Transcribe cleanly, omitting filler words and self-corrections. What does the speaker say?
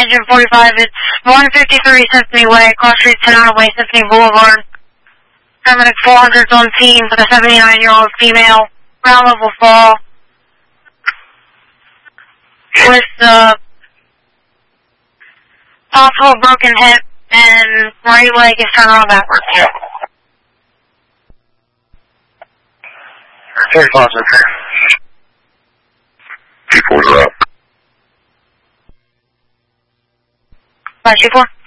Engine 45, it's 153 Symphony Way, Cross Street, Sonata Way, Symphony Boulevard. Paramedic 400's on scene with a 79-year-old female, ground level fall, with possible broken hip and right leg is turned around backwards. Yeah. Very positive. People are up. 524.